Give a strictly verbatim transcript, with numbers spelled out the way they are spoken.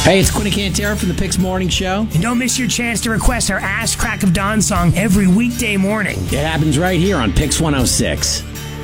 Hey, it's Quinny Cantera from the Pix Morning Show. And don't miss your chance to request our Ass Crack of Dawn song every weekday morning. It happens right here on Pix one oh six.